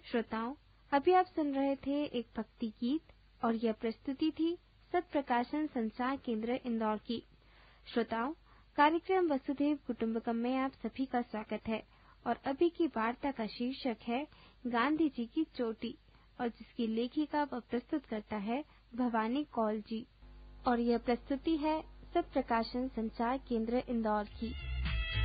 श्रोताओं, अभी आप सुन रहे थे एक भक्ति गीत और यह प्रस्तुति थी सत्प्रकाशन संचार केंद्र इंदौर की। श्रोताओं, कार्यक्रम वसुधैव कुटुंबकम में आप सभी का स्वागत है और अभी की वार्ता का शीर्षक है गांधी जी की चोटी और जिसकी लेखिका व प्रस्तुत करता है भवानी कौल जी और यह प्रस्तुति है सत्प्रकाशन संचार केंद्र इंदौर की।